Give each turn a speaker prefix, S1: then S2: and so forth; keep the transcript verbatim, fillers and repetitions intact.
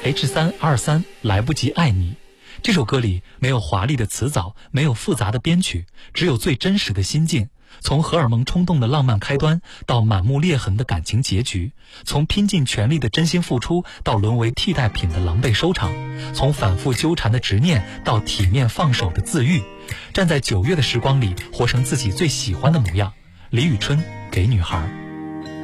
S1: H 三 二三 来不及爱你。这首歌里没有华丽的词藻，没有复杂的编曲，只有最真实的心境。从荷尔蒙冲动的浪漫开端，到满目裂痕的感情结局；从拼尽全力的真心付出，到沦为替代品的狼狈收场；从反复纠缠的执念，到体面放手的自愈。站在九月的时光里，活成自己最喜欢的模样。李宇春给女孩。